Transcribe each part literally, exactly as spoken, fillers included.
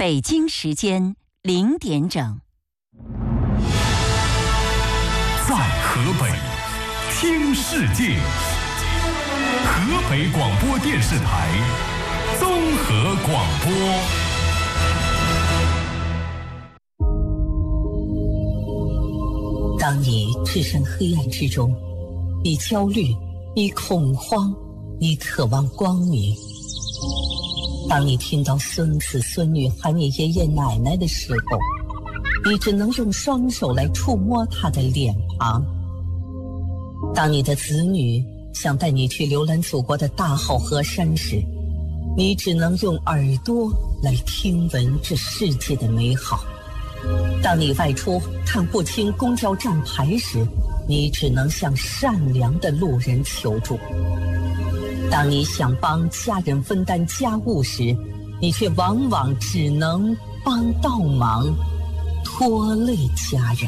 北京时间零点整。 在河北听世界，河北广播电视台综合广播。 当你置身黑暗之中，你焦虑，你恐慌，你渴望光明。当你听到孙子孙女喊你爷爷奶奶的时候，你只能用双手来触摸他的脸庞。当你的子女想带你去浏览祖国的大好河山时，你只能用耳朵来听闻这世界的美好。当你外出看不清公交站牌时，你只能向善良的路人求助。当你想帮家人分担家务时，你却往往只能帮倒忙，拖累家人。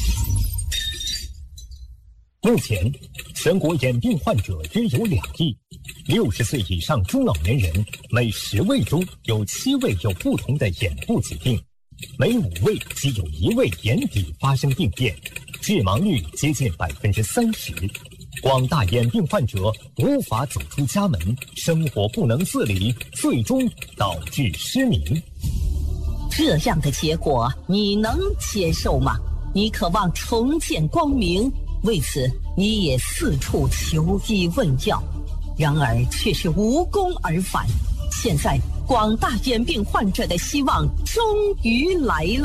目前，全国眼病患者约有两亿，六十岁以上中老年人每十位中有七位有不同的眼部疾病，每五位即有一位眼底发生病变，致盲率接近百分之三十。广大眼病患者无法走出家门，生活不能自理，最终导致失明。 这样的结果你能接受吗？你渴望重见光明，为此你也四处求医问药，然而却是无功而返。现在广大眼病患者的希望终于来了。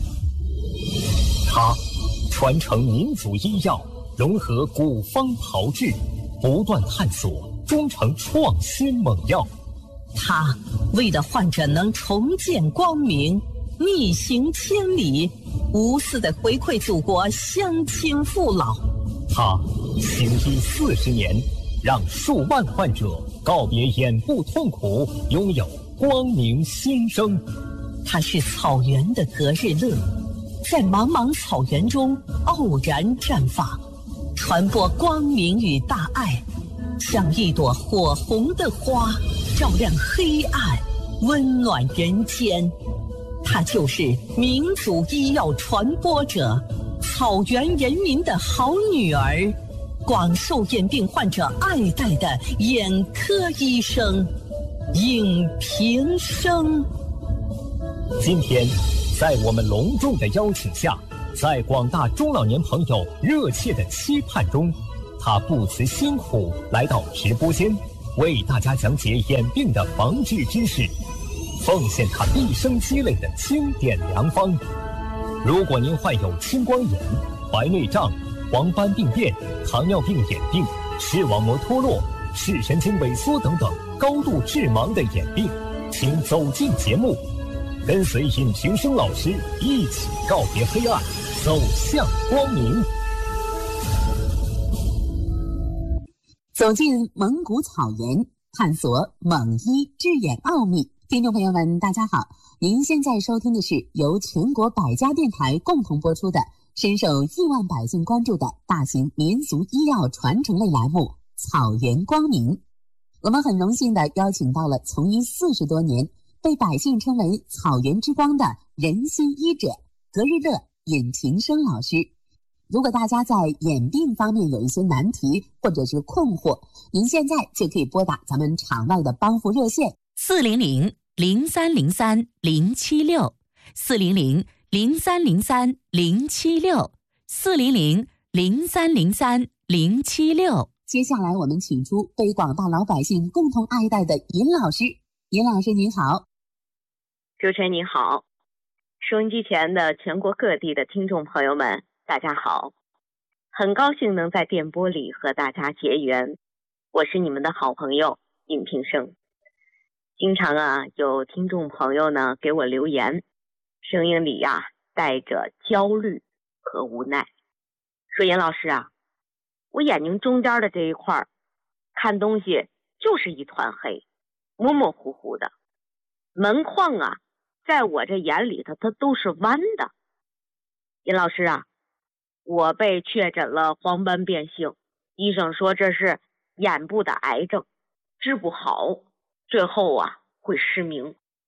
他传承民族医药，融合古方炮制，不断探索，终成创新猛药。 他为了患者能重见光明，逆行千里，无私的回馈祖国乡亲父老。 他行医四十年，让数万患者告别眼部痛苦，拥有光明新生。 他是草原的隔日乐，在茫茫草原中傲然绽放，传播光明与大爱，像一朵火红的花，照亮黑暗，温暖人间。她就是民族医药传播者，草原人民的好女儿，广受眼病患者爱戴的眼科医生尹平生。 今天，在我们隆重的邀请下，在广大中老年朋友热切的期盼中，他不辞辛苦来到直播间，为大家讲解眼病的防治知识，奉献他毕生积累的经典良方。如果您患有青光眼、白内障、黄斑病变、糖尿病眼病、视网膜脱落、视神经萎缩等等高度致盲的眼病，请走进节目，跟随尹平生老师一起告别黑暗，走向光明。 走进蒙古草原，探索蒙医治眼奥秘。听众朋友们，大家好，您现在收听的是由全国百家电台共同播出的深受亿万百姓关注的大型民族医药传承类栏目《草原光明》。我们很荣幸地邀请到了从医四十多年，被百姓称为草原之光的人心医者隔日乐尹平生老师。如果大家在眼病方面有一些难题或者是困惑，您现在就可以拨打咱们场外的帮扶热线四零零零三零三零七六，四零零零三零三零七六，四零零零三零三零七六。 接下来我们请出被广大老百姓共同爱戴的尹老师。尹老师您好。 主持人您好，收音机前的全国各地的听众朋友们大家好，很高兴能在电波里和大家结缘，我是你们的好朋友尹平生。经常啊有听众朋友呢给我留言，声音里呀、啊、带着焦虑和无奈，说尹老师啊，我眼睛中间的这一块看东西就是一团黑，模模糊糊的，门框啊在我这眼里头它都是弯的。尹老师啊，我被确诊了黄斑变性，医生说这是眼部的癌症，治不好，最后啊会失明。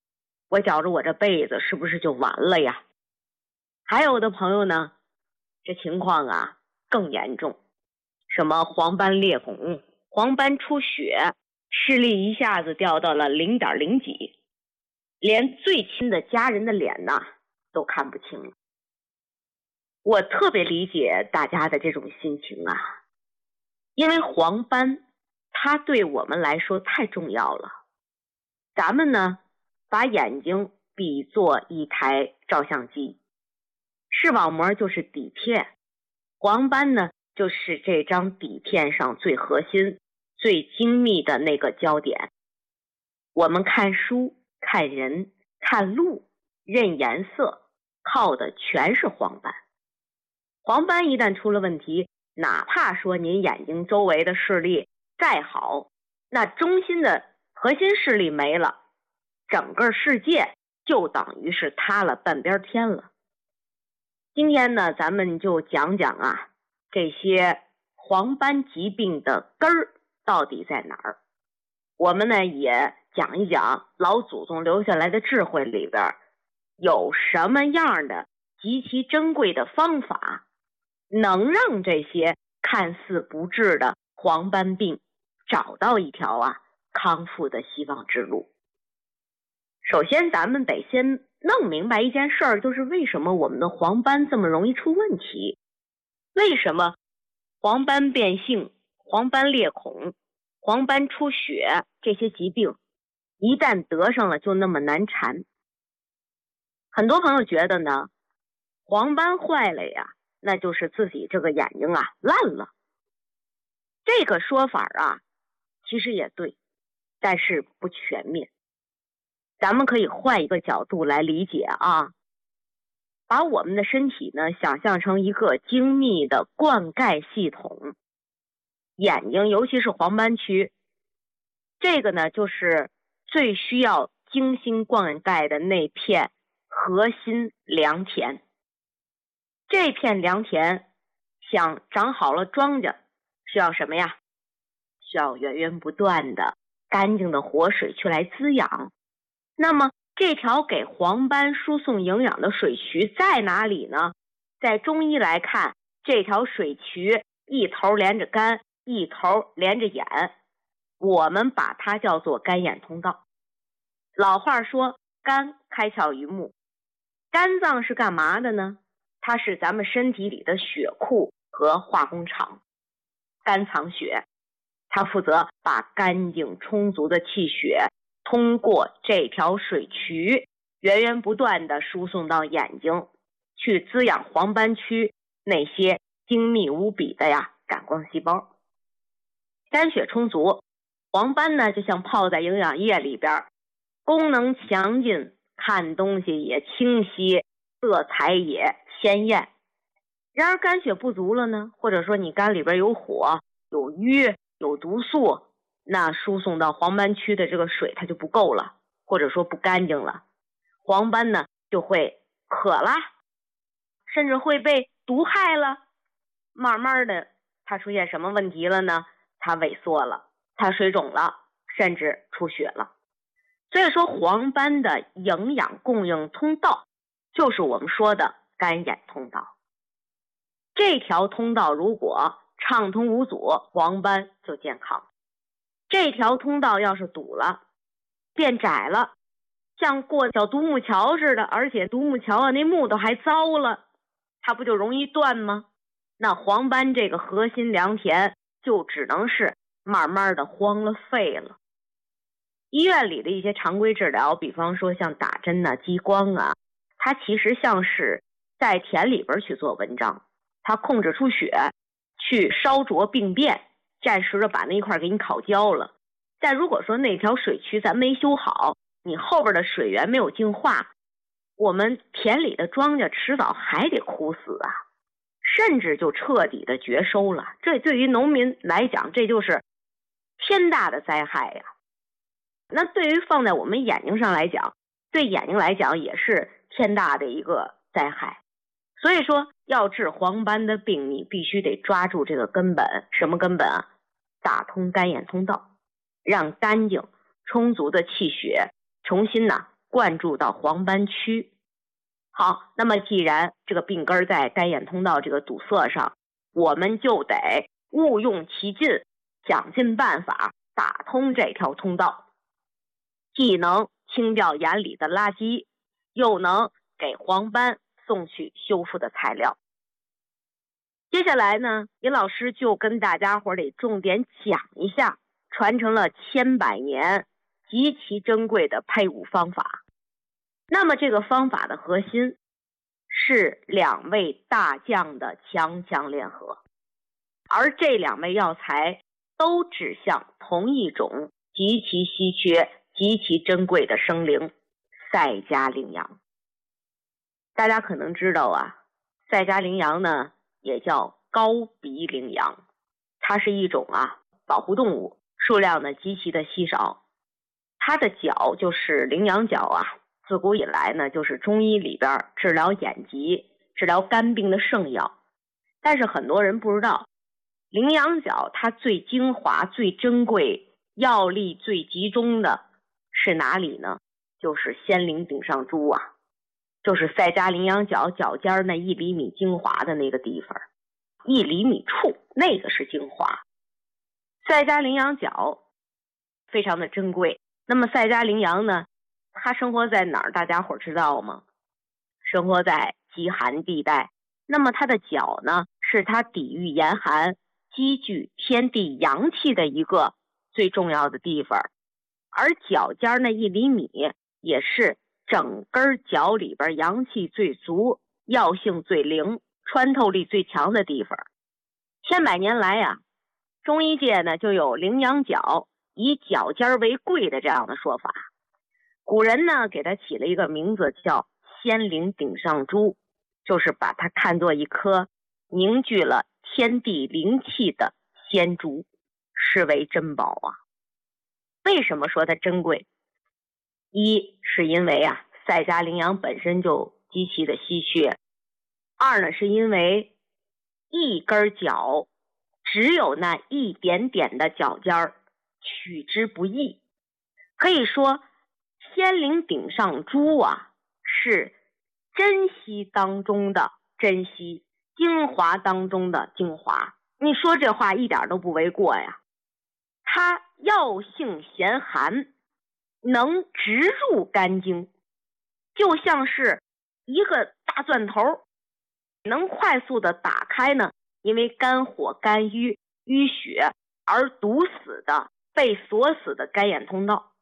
我觉着我这辈子是不是就完了呀？还有的朋友呢，这情况啊更严重，什么黄斑裂孔、黄斑出血，视力一下子掉到了零点零几，连最亲的家人的脸呐都看不清了。我特别理解大家的这种心情啊，因为黄斑它对我们来说太重要了。咱们呢把眼睛比作一台照相机，视网膜就是底片，黄斑呢就是这张底片上最核心最精密的那个焦点。我们看书、看人、看路、认颜色，靠的全是黄斑。黄斑一旦出了问题，哪怕说您眼睛周围的视力再好，那中心的核心视力没了，整个世界就等于是塌了半边天了。今天呢，咱们就讲讲啊，这些黄斑疾病的根儿到底在哪儿。我们呢也讲一讲老祖宗留下来的智慧里边有什么样的极其珍贵的方法，能让这些看似不治的黄斑病找到一条啊康复的希望之路。首先咱们得先弄明白一件事儿，就是为什么我们的黄斑这么容易出问题，为什么黄斑变性、黄斑裂孔、黄斑出血这些疾病一旦得上了就那么难缠。很多朋友觉得呢，黄斑坏了呀，那就是自己这个眼睛啊烂了。这个说法啊其实也对，但是不全面。咱们可以换一个角度来理解啊，把我们的身体呢想象成一个精密的灌溉系统，眼睛尤其是黄斑区，这个呢就是最需要精心灌溉的那片核心良田。这片良田想长好了庄稼，需要什么呀？需要源源不断的干净的活水去来滋养。那么这条给黄斑输送营养的水渠在哪里呢？在中医来看，这条水渠一头连着肝，一头连着眼，我们把它叫做肝眼通道。老话说肝开窍于目，肝脏是干嘛的呢？它是咱们身体里的血库和化工厂。肝藏血，它负责把干净充足的气血通过这条水渠源源不断的输送到眼睛，去滋养黄斑区那些精密无比的呀感光细胞。肝血充足，黄斑呢就像泡在营养液里边，功能强劲，看东西也清晰，色彩也鲜艳。然而肝血不足了呢，或者说你肝里边有火、有瘀、有毒素，那输送到黄斑区的这个水它就不够了，或者说不干净了，黄斑呢就会渴了，甚至会被毒害了。慢慢的它出现什么问题了呢？它萎缩了，它水肿了，甚至出血了。所以说黄斑的营养供应通道就是我们说的肝眼通道。这条通道如果畅通无阻，黄斑就健康。这条通道要是堵了，变窄了，像过小独木桥似的，而且独木桥啊那木头还糟了，它不就容易断吗？那黄斑这个核心良田就只能是慢慢的荒了废了。医院里的一些常规治疗，比方说像打针啊、激光啊，它其实像是在田里边去做文章，它控制出血，去烧灼病变，暂时的把那一块给你烤焦了。但如果说那条水渠咱没修好，你后边的水源没有净化，我们田里的庄稼迟早还得枯死啊，甚至就彻底的绝收了。这对于农民来讲，这就是天大的灾害呀。那对于放在我们眼睛上来讲，对眼睛来讲也是天大的一个灾害。所以说要治黄斑的病，你必须得抓住这个根本。什么根本啊？打通肝眼通道，让干净充足的气血重新呢灌注到黄斑区。好，那么既然这个病根在肝眼通道这个堵塞上，我们就得物用其尽，想尽办法打通这条通道，既能清掉眼里的垃圾，又能给黄斑送去修复的材料。接下来呢，尹老师就跟大家伙得重点讲一下传承了千百年极其珍贵的配伍方法。那么这个方法的核心是两味大将的强强联合，而这两味药材都指向同一种极其稀缺极其珍贵的生灵赛迦羚羊。大家可能知道啊，赛迦羚羊呢也叫高鼻羚羊，它是一种啊保护动物，数量呢极其的稀少。它的角就是羚羊角啊，自古以来呢就是中医里边治疗眼疾、治疗肝病的圣药。但是很多人不知道，羚羊角它最精华、最珍贵、药力最集中的是哪里呢？就是仙灵顶上珠啊，就是赛迦羚羊角角尖那一厘米精华的那个地方，一厘米处那个是精华。赛迦羚羊角非常的珍贵。那么赛迦羚羊呢，它生活在哪儿？大家伙知道吗？生活在极寒地带。那么它的角呢，是它抵御严寒、积聚天地阳气的一个最重要的地方。而角尖那一厘米也是整根角里边阳气最足、药性最灵、穿透力最强的地方。千百年来呀、啊，中医界呢就有羚羊角以角尖为贵的这样的说法。古人呢给它起了一个名字叫仙灵顶上珠，就是把它看作一颗凝聚了天地灵气的仙珠，视为珍宝啊。为什么说它珍贵？一是因为啊赛迦羚羊本身就极其的稀缺，二呢是因为一根角只有那一点点的角尖儿，取之不易。可以说仙灵顶上珠啊是珍稀当中的珍稀，精华当中的精华。你说这话一点都不为过呀。它药性咸寒，能直入肝经，就像是一个大钻头，能快速的打开呢因为肝火肝郁淤血而堵死的被锁死的肝眼通道。